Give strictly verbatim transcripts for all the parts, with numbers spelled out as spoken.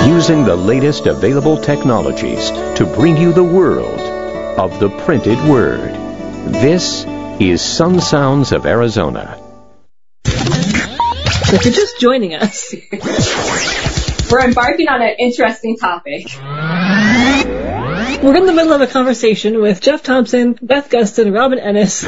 using the latest available technologies to bring you the world of the printed word. This is Sun Sounds of Arizona. If you're just joining us, we're embarking on an interesting topic. We're in the middle of a conversation with Jeff Thompson, Beth Gustin, Robin Ennis.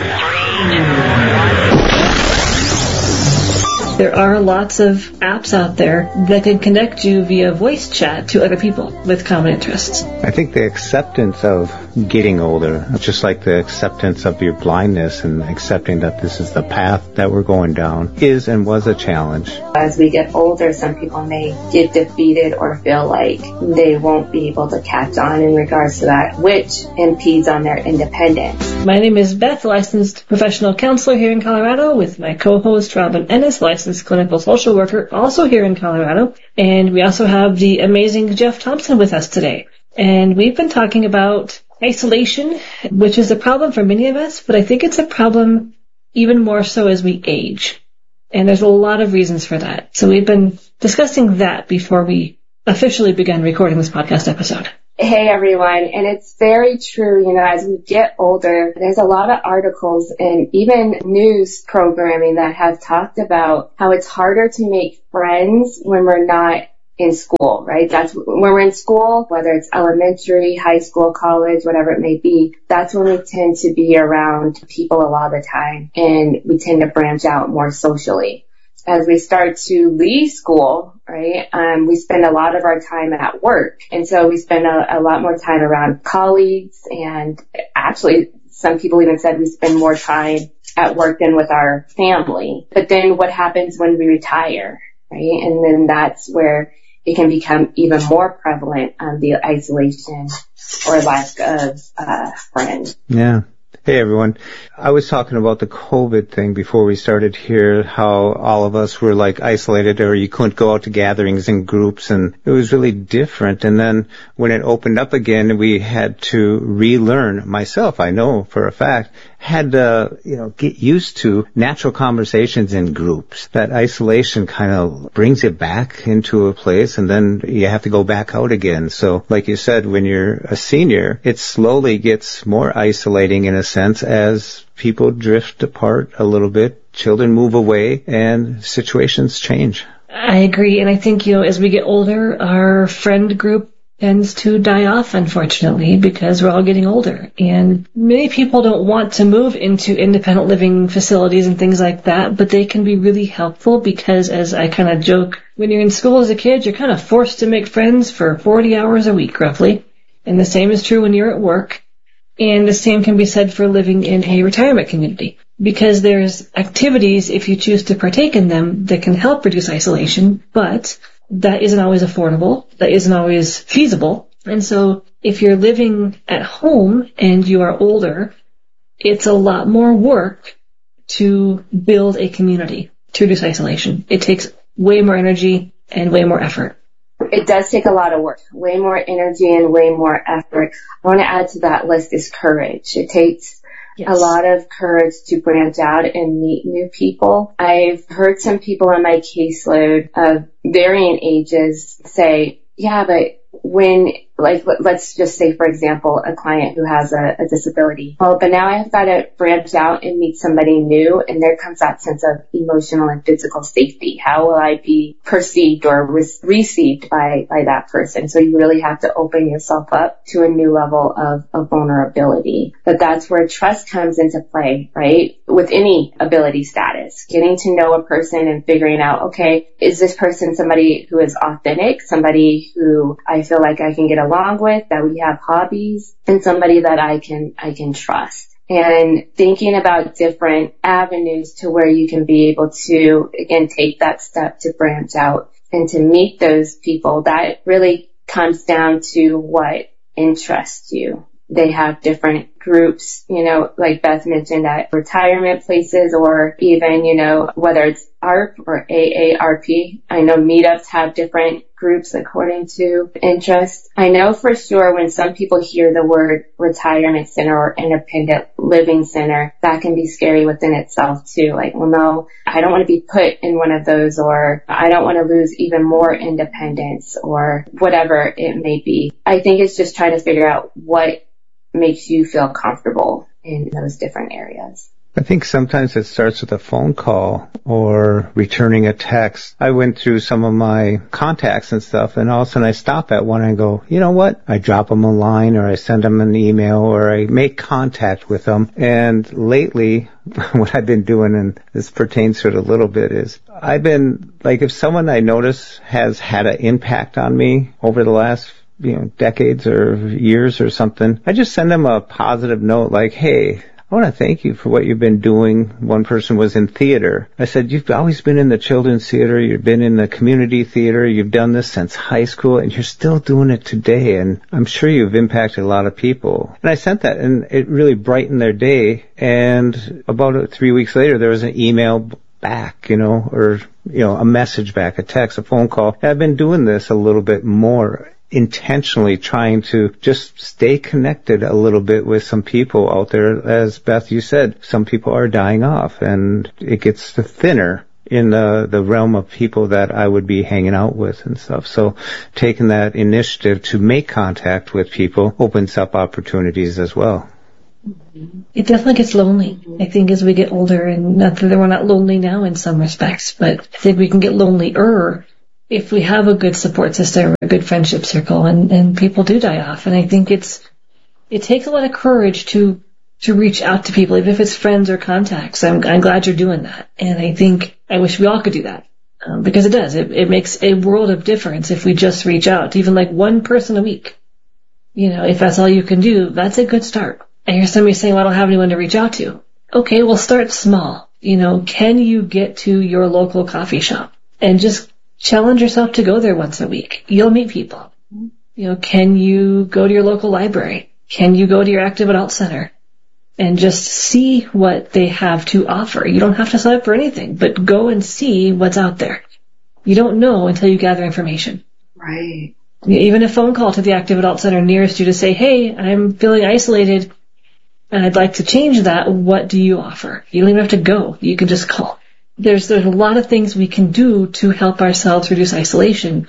There are lots of apps out there that can connect you via voice chat to other people with common interests. I think the acceptance of getting older, just like the acceptance of your blindness and accepting that this is the path that we're going down, is and was a challenge. As we get older, some people may get defeated or feel like they won't be able to catch on in regards to that, which impedes on their independence. My name is Beth, licensed professional counselor here in Colorado, with my co-host Robin Ennis, licensed clinical social worker, also here in Colorado. And we also have the amazing Jeff Thompson with us today. And we've been talking about isolation, which is a problem for many of us, but I think it's a problem even more so as we age. And there's a lot of reasons for that. So we've been discussing that before we officially began recording this podcast episode. Hey everyone, and it's very true, you know, as we get older, there's a lot of articles and even news programming that have talked about how it's harder to make friends when we're not in school, right? That's when we're in school, whether it's elementary, high school, college, whatever it may be, that's when we tend to be around people a lot of the time, and we tend to branch out more socially. As we start to leave school, right, um, we spend a lot of our time at work. And so we spend a, a lot more time around colleagues, and actually some people even said we spend more time at work than with our family. But then what happens when we retire, right? And then that's where it can become even more prevalent, um, the isolation or lack of uh, friends. Yeah. Hey everyone. I was talking about the COVID thing before we started here, how all of us were like isolated, or you couldn't go out to gatherings and groups, and it was really different. And then when it opened up again, we had to relearn. Myself, I know for a fact, had to, you know, get used to natural conversations in groups. That isolation kind of brings you back into a place, and then you have to go back out again. So like you said, when you're a senior, it slowly gets more isolating in a sense as people drift apart a little bit, children move away, and situations change. I agree, and I think, you know, as we get older, our friend group tends to die off, unfortunately, because we're all getting older. And many people don't want to move into independent living facilities and things like that, but they can be really helpful because, as I kind of joke, when you're in school as a kid, you're kind of forced to make friends for forty hours a week, roughly. And the same is true when you're at work. And the same can be said for living in a retirement community, because there's activities, if you choose to partake in them, that can help reduce isolation, but that isn't always affordable, that isn't always feasible. And so if you're living at home and you are older, it's a lot more work to build a community to reduce isolation. It takes way more energy and way more effort. It does take a lot of work, way more energy and way more effort. I want to add to that list is courage. It takes yes. a lot of courage to branch out and meet new people. I've heard some people on my caseload of varying ages say, yeah, but when, like, let's just say, for example, a client who has a, a disability. Well, but now I've got to branch out and meet somebody new, and there comes that sense of emotional and physical safety. How will I be perceived or re- received by, by that person? So you really have to open yourself up to a new level of, of vulnerability. But that's where trust comes into play, right? With any ability status, getting to know a person and figuring out, okay, is this person somebody who is authentic, somebody who I feel like I can get along with, that we have hobbies, and somebody that I can, I can trust. And thinking about different avenues to where you can be able to, again, take that step to branch out and to meet those people, that really comes down to what interests you. They have different groups, you know, like Beth mentioned, at retirement places, or even, you know, whether it's A A R P or A A R P. I know meetups have different groups according to interest. I know for sure when some people hear the word retirement center or independent living center, that can be scary within itself too. Like, well, no, I don't want to be put in one of those, or I don't want to lose even more independence, or whatever it may be. I think it's just trying to figure out what makes you feel comfortable in those different areas. I think sometimes it starts with a phone call or returning a text. I went through some of my contacts and stuff, and all of a sudden I stop at one and go, you know what? I drop them a line, or I send them an email, or I make contact with them. And lately, what I've been doing, and this pertains to it a little bit, is I've been, like, if someone I notice has had an impact on me over the last you know, decades or years or something, I just send them a positive note like, hey, I want to thank you for what you've been doing. One person was in theater. I said, you've always been in the children's theater. You've been in the community theater. You've done this since high school, and you're still doing it today. And I'm sure you've impacted a lot of people. And I sent that, and it really brightened their day. And about three weeks later, there was an email back, you know, or, you know, a message back, a text, a phone call. And I've been doing this a little bit more, intentionally trying to just stay connected a little bit with some people out there. As Beth, you said, some people are dying off, and it gets thinner in the, the realm of people that I would be hanging out with and stuff. So taking that initiative to make contact with people opens up opportunities as well. It definitely gets lonely, I think, as we get older, and not that we're not lonely now in some respects, but I think we can get lonelier if we have a good support system, a good friendship circle, and, and people do die off. And I think it's, it takes a lot of courage to, to reach out to people, even if it's friends or contacts. I'm, I'm glad you're doing that. And I think, I wish we all could do that. Um, because it does. It, it makes a world of difference if we just reach out to even like one person a week. You know, if that's all you can do, that's a good start. I hear somebody saying, well, I don't have anyone to reach out to. Okay, well, start small. You know, can you get to your local coffee shop and just challenge yourself to go there once a week? You'll meet people. You know, can you go to your local library? Can you go to your active adult center and just see what they have to offer? You don't have to sign up for anything, but go and see what's out there. You don't know until you gather information. Right. Even a phone call to the active adult center nearest you to say, hey, I'm feeling isolated and I'd like to change that. What do you offer? You don't even have to go. You can just call. There's, there's a lot of things we can do to help ourselves reduce isolation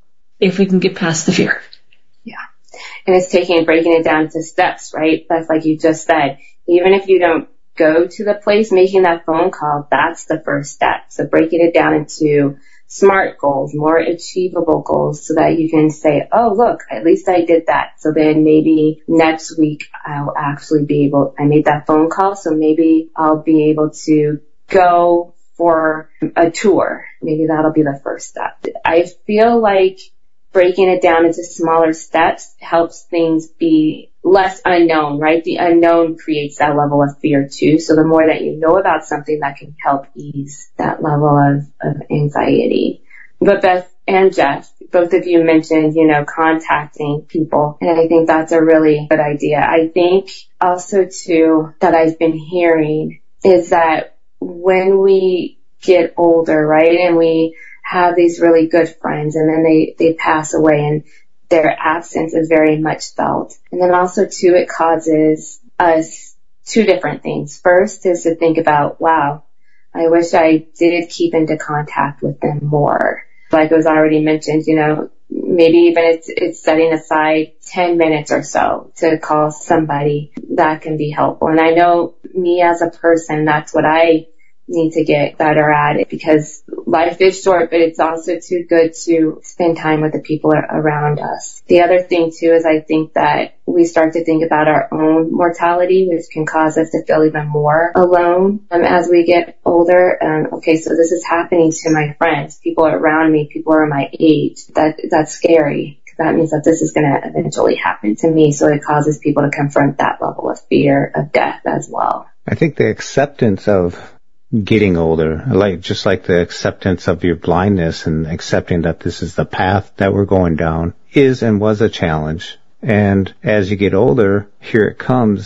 if we can get past the fear. Yeah. And it's taking, breaking it down to steps, right? That's like you just said. Even if you don't go to the place, making that phone call, that's the first step. So breaking it down into SMART goals, more achievable goals, so that you can say, oh, look, at least I did that. So then maybe next week I'll actually be able, I made that phone call, so maybe I'll be able to go for a tour. Maybe that'll be the first step. I feel like breaking it down into smaller steps helps things be less unknown, right? The unknown creates that level of fear too. So the more that you know about something, that can help ease that level of, of anxiety. But Beth and Jeff, both of you mentioned, you know, contacting people. And I think that's a really good idea. I think also too that I've been hearing is that when we get older, right, and we have these really good friends and then they, they pass away and their absence is very much felt. And then also too, it causes us two different things. First is to think about, wow, I wish I did keep into contact with them more. Like it was already mentioned, you know, maybe even it's, it's setting aside ten minutes or so to call somebody. That can be helpful. And I know me as a person, that's what I need to get better at it, because life is short, but it's also too good to spend time with the people around us. The other thing too is I think that we start to think about our own mortality, which can cause us to feel even more alone um, as we get older. Um, okay, so this is happening to my friends, people around me, people are my age. That that's scary. That means that this is going to eventually happen to me. So it causes people to confront that level of fear of death as well. I think the acceptance of getting older, like just like the acceptance of your blindness and accepting that this is the path that we're going down, is and was a challenge. And as you get older, here it comes,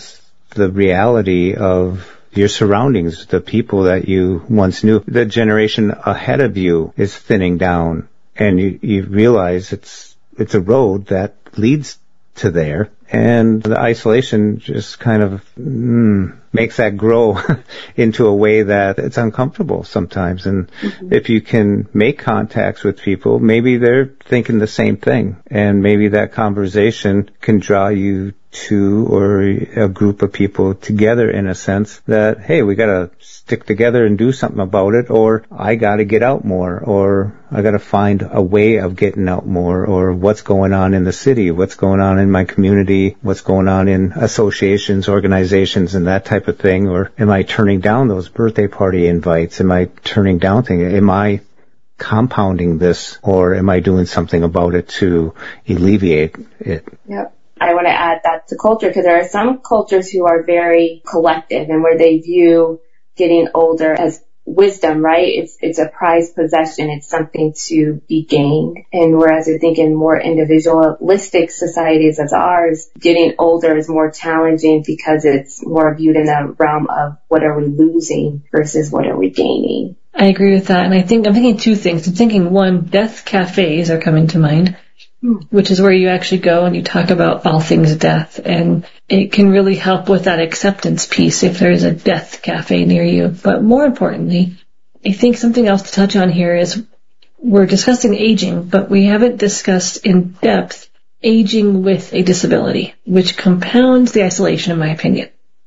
the reality of your surroundings, the people that you once knew. The generation ahead of you is thinning down, and you, you realize it's it's a road that leads to there, and the isolation just kind of mm, makes that grow into a way that it's uncomfortable sometimes. And mm-hmm. if you can make contacts with people, maybe they're thinking the same thing, and maybe that conversation can draw you to, or a group of people together, in a sense that, hey, we gotta stick together and do something about it, or I gotta get out more, or I gotta find a way of getting out more, or what's going on in the city, what's going on in my community, what's going on in associations, organizations, and that type of thing. Or am I turning down those birthday party invites? Am I turning down things? Am I compounding this, or am I doing something about it to alleviate it? Yep. I want to add that to culture, because there are some cultures who are very collective and where they view getting older as wisdom, right? It's it's a prized possession. It's something to be gained. And whereas I think in more individualistic societies as ours, getting older is more challenging because it's more viewed in the realm of what are we losing versus what are we gaining. I agree with that. And I think I'm thinking two things. I'm thinking, one, death cafes are coming to mind, which is where you actually go and you talk about all things death. And it can really help with that acceptance piece if there's a death cafe near you. But more importantly, I think something else to touch on here is we're discussing aging, but we haven't discussed in depth aging with a disability, which compounds the isolation, in my opinion.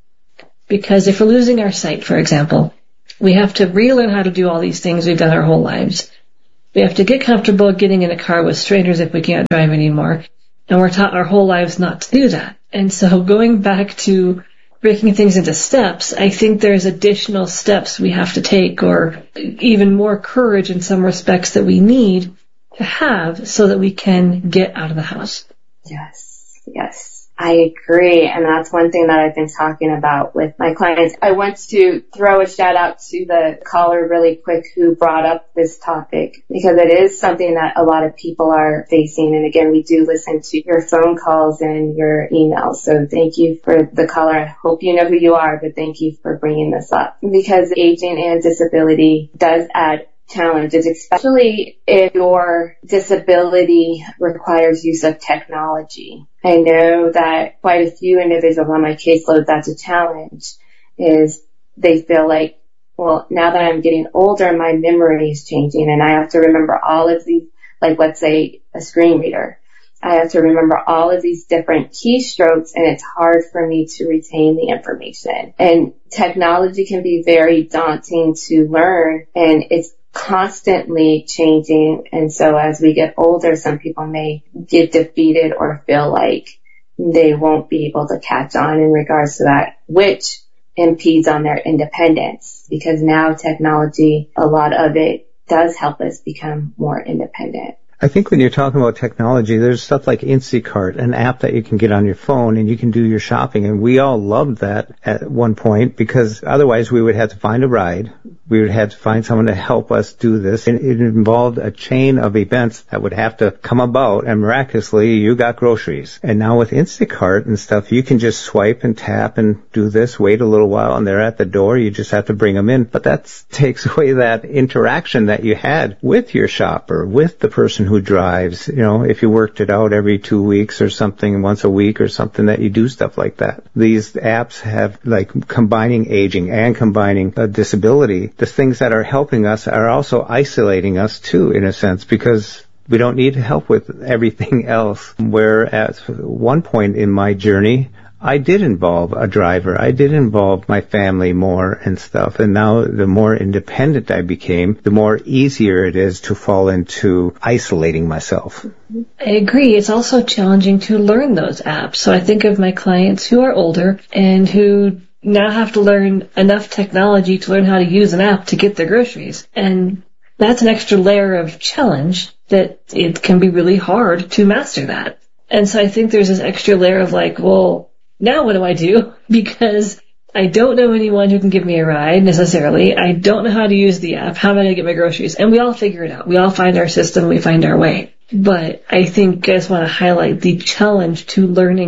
Because if we're losing our sight, for example, we have to relearn how to do all these things we've done our whole lives. We have to get comfortable getting in a car with strangers if we can't drive anymore. And we're taught our whole lives not to do that. And so going back to breaking things into steps, I think there's additional steps we have to take, or even more courage in some respects that we need to have so that we can get out of the house. Yes, yes. I agree, and that's one thing that I've been talking about with my clients. I want to throw a shout out to the caller really quick who brought up this topic, because it is something that a lot of people are facing. And again, we do listen to your phone calls and your emails. So thank you for the caller. I hope you know who you are, but thank you for bringing this up, because aging and disability does add challenges, especially if your disability requires use of technology. I know that quite a few individuals on my caseload, that's a challenge, is they feel like, well, now that I'm getting older, my memory is changing and I have to remember all of these, like let's say a screen reader. I have to remember all of these different keystrokes, and it's hard for me to retain the information. And technology can be very daunting to learn, and it's constantly changing. And so as we get older, some people may get defeated or feel like they won't be able to catch on in regards to that, which impedes on their independence, because now technology, a lot of it does help us become more independent. I think when you're talking about technology, there's stuff like Instacart, an app that you can get on your phone and you can do your shopping. And we all loved that at one point, because otherwise we would have to find a ride. We would have to find someone to help us do this. And it involved a chain of events that would have to come about, and miraculously you got groceries. And now with Instacart and stuff, you can just swipe and tap and do this, wait a little while, and they're at the door. You just have to bring them in. But that takes away that interaction that you had with your shopper, with the person who drives. You know, if you worked it out every two weeks or something, once a week or something, that you do stuff like that. These apps have, like, combining aging and combining a disability. The things that are helping us are also isolating us too, in a sense, because we don't need help with everything else. Where at one point in my journey, I did involve a driver. I did involve my family more and stuff. And now the more independent I became, the more easier it is to fall into isolating myself. I agree. It's also challenging to learn those apps. So I think of my clients who are older and who now have to learn enough technology to learn how to use an app to get their groceries. And that's an extra layer of challenge that it can be really hard to master that. And so I think there's this extra layer of like, well, now what do I do? Because I don't know anyone who can give me a ride necessarily. I don't know how to use the app. How am I going to get my groceries? And we all figure it out. We all find our system. We find our way. But I think I just want to highlight the challenge to learning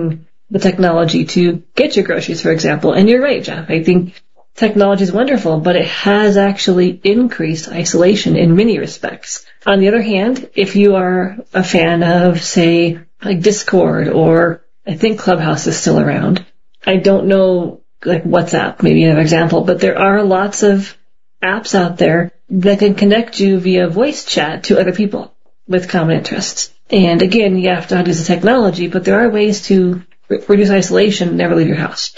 the technology to get your groceries, for example. And you're right, Jeff. I think technology is wonderful, but it has actually increased isolation in many respects. On the other hand, if you are a fan of, say, like Discord, or I think Clubhouse is still around. I don't know, like WhatsApp, maybe an example, but there are lots of apps out there that can connect you via voice chat to other people with common interests. And again, you have to use the technology, but there are ways to re- reduce isolation and never leave your house.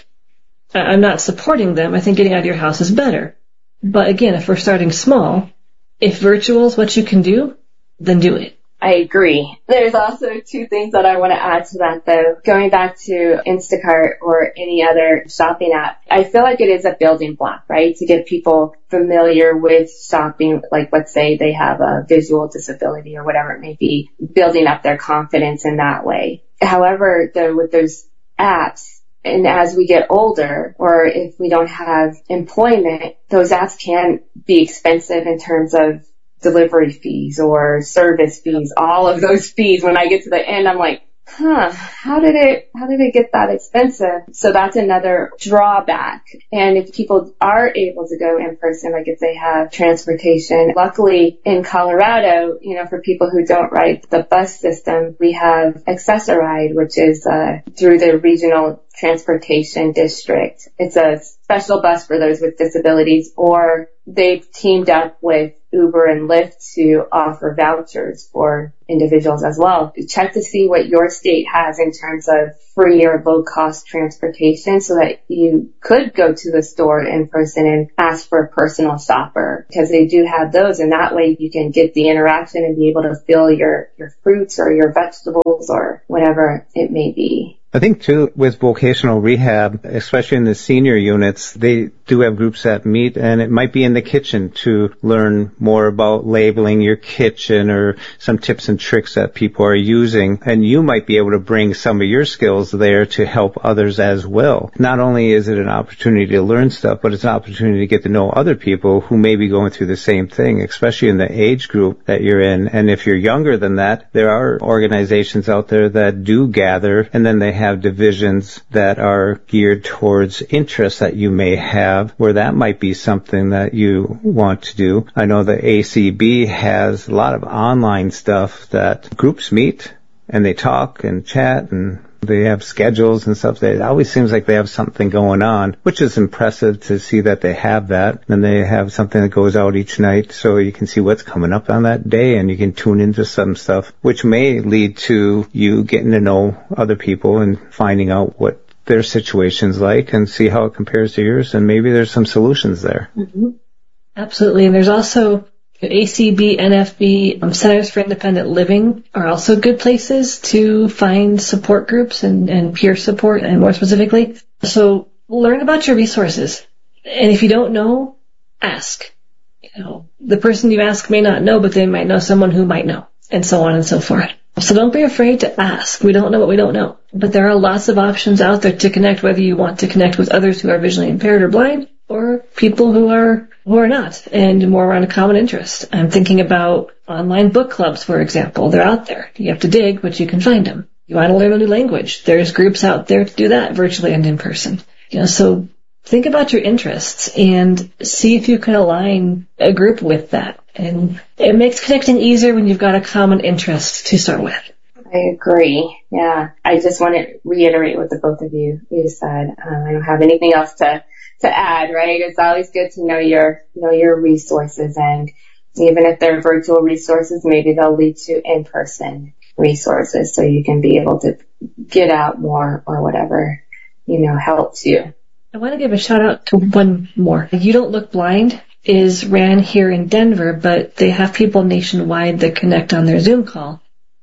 I'm not supporting them. I think getting out of your house is better. But again, if we're starting small, if virtual is what you can do, then do it. I agree. There's also two things that I want to add to that, though. Going back to Instacart or any other shopping app, I feel like it is a building block, right, to get people familiar with shopping. Like, let's say they have a visual disability or whatever it may be, building up their confidence in that way. However, though, with those apps, and as we get older, or if we don't have employment, those apps can be expensive in terms of delivery fees or service fees, all of those fees. When I get to the end, I'm like, huh, how did it, how did it get that expensive? So that's another drawback. And if people are able to go in person, like if they have transportation, luckily in Colorado, you know, for people who don't ride the bus system, we have Access-a-Ride, which is, uh, through the regional transportation district. It's a special bus for those with disabilities, or they've teamed up with Uber and Lyft to offer vouchers for individuals as well. Check to see what your state has in terms of free or low cost transportation so that you could go to the store in person and ask for a personal shopper, because they do have those, and that way you can get the interaction and be able to fill your, your fruits or your vegetables or whatever it may be. I think, too, with vocational rehab, especially in the senior units, they do have groups that meet, and it might be in the kitchen to learn more about labeling your kitchen or some tips and tricks that people are using. And you might be able to bring some of your skills there to help others as well. Not only is it an opportunity to learn stuff, but it's an opportunity to get to know other people who may be going through the same thing, especially in the age group that you're in. And if you're younger than that, there are organizations out there that do gather, and then they have divisions that are geared towards interests that you may have, where that might be something that you want to do. I know the A C B has a lot of online stuff that groups meet and they talk and chat, and they have schedules and stuff. It always seems like they have something going on, which is impressive to see that they have that. And they have something that goes out each night so you can see what's coming up on that day, and you can tune into some stuff, which may lead to you getting to know other people and finding out what their situation's like and see how it compares to yours, and maybe there's some solutions there. Mm-hmm. Absolutely. And there's also A C B, N F B, um, Centers for Independent Living are also good places to find support groups and, and peer support, and more specifically. So learn about your resources. And if you don't know, ask. You know, the person you ask may not know, but they might know someone who might know, and so on and so forth. So don't be afraid to ask. We don't know what we don't know. But there are lots of options out there to connect, whether you want to connect with others who are visually impaired or blind, or people who are who are not, and more around a common interest. I'm thinking about online book clubs, for example. They're out there. You have to dig, but you can find them. You want to learn a new language. There's groups out there to do that, virtually and in person. You know, so think about your interests and see if you can align a group with that. And it makes connecting easier when you've got a common interest to start with. I agree. Yeah. I just want to reiterate what the both of you, you said. Um, I don't have anything else to to add, right? It's always good to know your, know your resources, and even if they're virtual resources, maybe they'll lead to in-person resources so you can be able to get out more or whatever, you know, helps you. I want to give a shout out to one more. You Don't Look Blind is ran here in Denver, but they have people nationwide that connect on their Zoom call.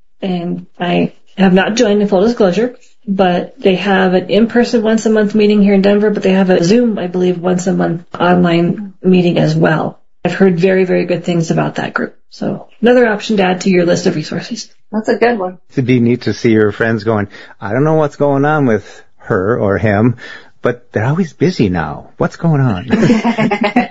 And I have not joined, in full disclosure, but they have an in-person once a month meeting here in Denver, but they have a Zoom, I believe, once a month online meeting as well. I've heard very, very good things about that group. So another option to add to your list of resources. That's a good one. It'd be neat to see your friends going, I don't know what's going on with her or him, but they're always busy now. What's going on?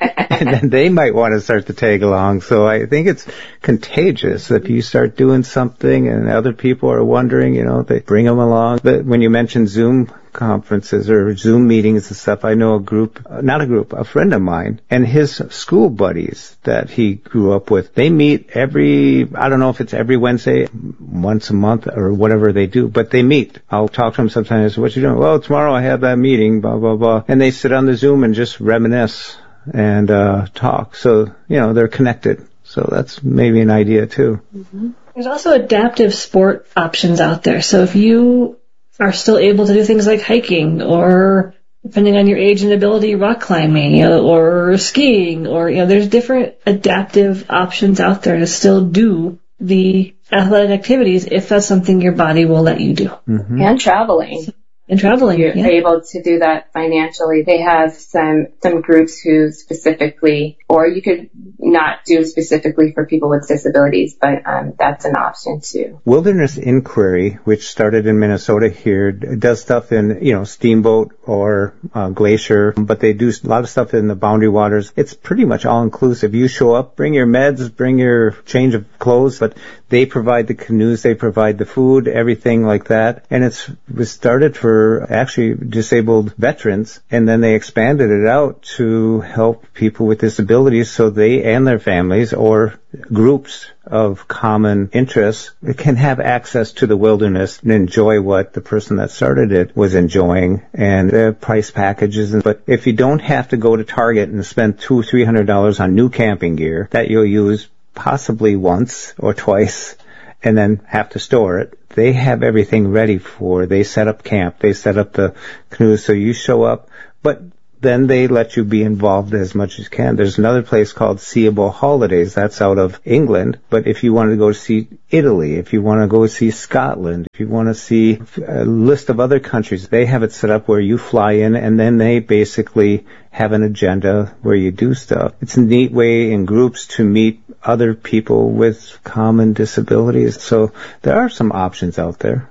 and then they might want to start to tag along. So I think it's contagious. If you start doing something and other people are wondering, you know, they bring them along. But when you mentioned Zoom conferences or Zoom meetings and stuff, I know a group, not a group, a friend of mine and his school buddies that he grew up with, they meet every, I don't know if it's every Wednesday, once a month or whatever they do, but they meet. I'll talk to them sometimes, what you doing? Well, tomorrow I have that meeting, blah, blah, blah. And they sit on the Zoom and just reminisce and uh talk. So, you know, they're connected. So that's maybe an idea too. Mm-hmm. There's also adaptive sport options out there. So if you are still able to do things like hiking or, depending on your age and ability, rock climbing, you know, or skiing, or, you know, there's different adaptive options out there to still do the athletic activities if that's something your body will let you do. Mm-hmm. And traveling. And traveling, You're yeah. able to do that financially. They have some, some groups who specifically, or you could not do specifically for people with disabilities, but um, that's an option too. Wilderness Inquiry, which started in Minnesota here, does stuff in, you know, Steamboat or uh, Glacier, but they do a lot of stuff in the Boundary Waters. It's pretty much all-inclusive. You show up, bring your meds, bring your change of clothes, but they provide the canoes, they provide the food, everything like that. And it's it was started for actually disabled veterans, and then they expanded it out to help people with disabilities so they and their families or groups of common interests can have access to the wilderness and enjoy what the person that started it was enjoying, and the price packages. But if you don't have to go to Target and spend two, three hundred dollars on new camping gear that you'll use possibly once or twice and then have to store it, they have everything ready for, they set up camp, they set up the canoes, so you show up, but then they let you be involved as much as you can. There's another place called Seeable Holidays, that's out of England, but if you want to go see Italy, if you want to go see Scotland, if you want to see a list of other countries, they have it set up where you fly in and then they basically have an agenda where you do stuff. It's a neat way in groups to meet other people with common disabilities. So there are some options out there.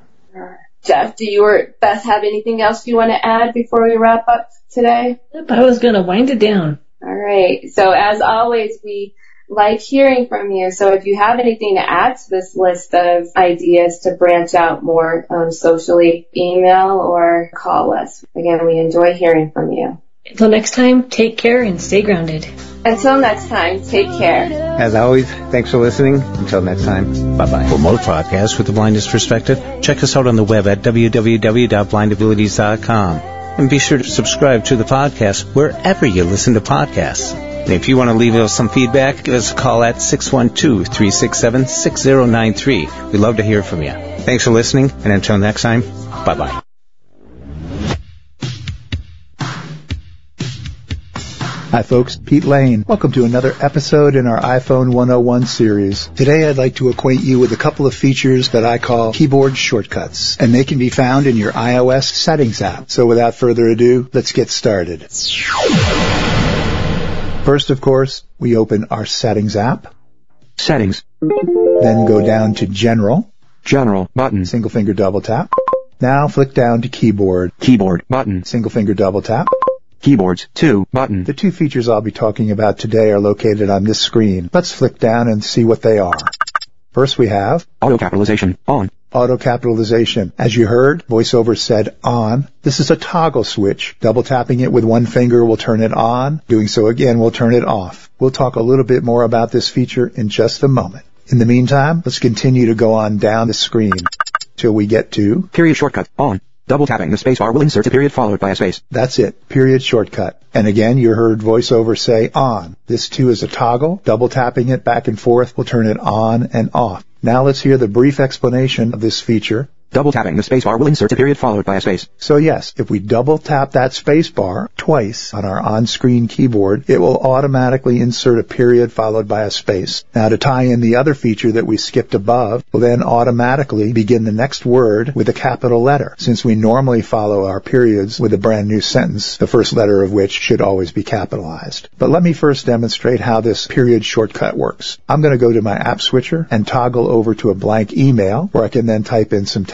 Jeff, do you or Beth have anything else you want to add before we wrap up today? Yep, I was going to wind it down. All right. So as always, we like hearing from you. So if you have anything to add to this list of ideas to branch out more um, socially, email or call us. Again, we enjoy hearing from you. Until next time, take care and stay grounded. Until next time, take care. As always, thanks for listening. Until next time, bye-bye. For more podcasts with the Blindness Perspective, check us out on the web at w w w dot blind abilities dot com. And be sure to subscribe to the podcast wherever you listen to podcasts. And if you want to leave us some feedback, give us a call at six one two, three six seven, six zero nine three. We'd love to hear from you. Thanks for listening, and until next time, bye-bye. Hi folks, Pete Lane. Welcome to another episode in our iPhone one oh one series. Today I'd like to acquaint you with a couple of features that I call keyboard shortcuts, and they can be found in your iOS settings app. So without further ado, let's get started. First, of course, we open our settings app. Settings. Then go down to General. General button. Single finger double tap. Now flick down to Keyboard. Keyboard button. Single finger double tap. Keyboards two button. The two features I'll be talking about today are located on this screen. Let's flick down and see what they are. First we have auto capitalization on. Auto capitalization. As you heard, VoiceOver said on. This is a toggle switch. Double tapping it with one finger will turn it on. Doing so again will turn it off. We'll talk a little bit more about this feature in just a moment. In the meantime, let's continue to go on down the screen till we get to period shortcut on. Double tapping the space bar will insert a period followed by a space. That's it. Period shortcut. And again, you heard VoiceOver say on. This too is a toggle. Double tapping it back and forth will turn it on and off. Now let's hear the brief explanation of this feature. Double tapping the space bar will insert a period followed by a space. So yes, if we double tap that space bar twice on our on-screen keyboard, it will automatically insert a period followed by a space. Now to tie in the other feature that we skipped above, we'll then automatically begin the next word with a capital letter, since we normally follow our periods with a brand new sentence, the first letter of which should always be capitalized. But let me first demonstrate how this period shortcut works. I'm going to go to my app switcher and toggle over to a blank email where I can then type in some text.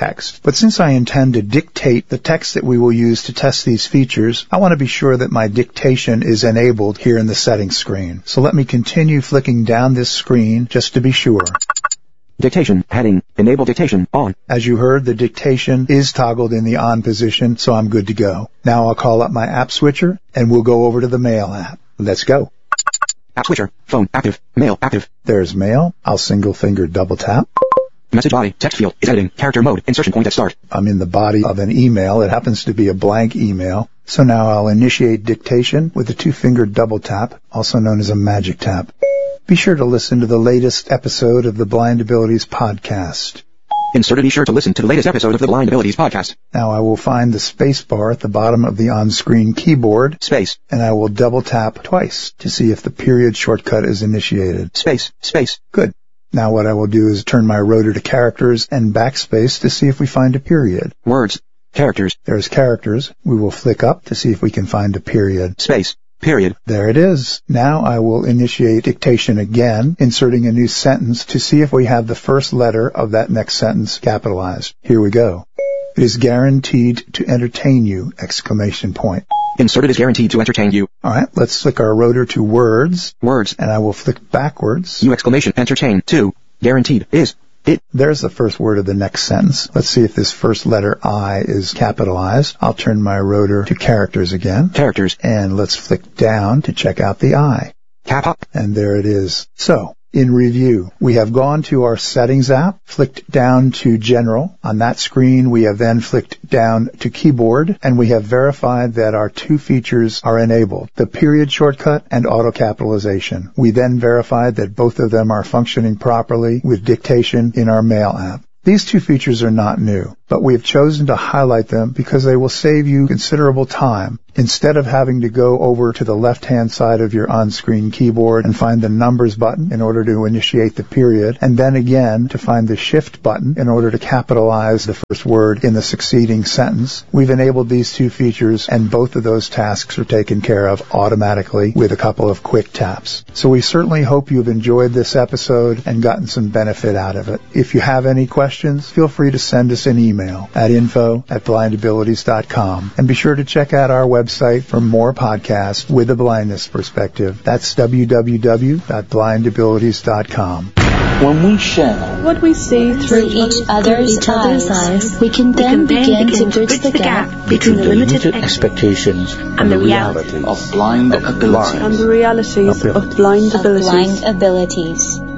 text. But since I intend to dictate the text that we will use to test these features, I want to be sure that my dictation is enabled here in the settings screen. So let me continue flicking down this screen just to be sure. Dictation, heading, enable dictation, on. As you heard, the dictation is toggled in the on position, so I'm good to go. Now I'll call up my app switcher, and we'll go over to the Mail app. Let's go. App switcher, phone active, mail active. There's Mail. I'll single finger double tap. Message body, text field, is editing, character mode, insertion point at start. I'm in the body of an email. It happens to be a blank email. So now I'll initiate dictation with a two-finger double tap, also known as a magic tap. Be sure to listen to the latest episode of the Blind Abilities podcast. Inserted, be sure to listen to the latest episode of the Blind Abilities podcast. Now I will find the space bar at the bottom of the on-screen keyboard. Space. And I will double tap twice to see if the period shortcut is initiated. Space. Space. Good. Now what I will do is turn my rotor to characters and backspace to see if we find a period. Words. Characters. There's characters. We will flick up to see if we can find a period. Space. Period. There it is. Now I will initiate dictation again, inserting a new sentence to see if we have the first letter of that next sentence capitalized. Here we go. It is guaranteed to entertain you! Exclamation point. Inserted is guaranteed to entertain you. All right, let's flick our rotor to words. Words. And I will flick backwards. You! Exclamation entertain to guaranteed is it. There's the first word of the next sentence. Let's see if this first letter I is capitalized. I'll turn my rotor to characters again. Characters. And let's flick down to check out the I. Cap up. And there it is. So, in review, we have gone to our Settings app, flicked down to General. On that screen, we have then flicked down to Keyboard, and we have verified that our two features are enabled, the period shortcut and auto capitalization. We then verified that both of them are functioning properly with dictation in our Mail app. These two features are not new, but we have chosen to highlight them because they will save you considerable time. Instead of having to go over to the left-hand side of your on-screen keyboard and find the numbers button in order to initiate the period, and then again to find the shift button in order to capitalize the first word in the succeeding sentence, we've enabled these two features, and both of those tasks are taken care of automatically with a couple of quick taps. So we certainly hope you've enjoyed this episode and gotten some benefit out of it. If you have any questions, feel free to send us an email at info at blind abilities dot com, and be sure to check out our website for more podcasts with a blindness perspective. That's w w w dot blind abilities dot com. When we share what we see through each other's, each other's eyes, eyes, we can then, we can begin, then begin to bridge the gap between the limited expectations and the reality of blind abilities. And the reality of blind abilities. Blind abilities.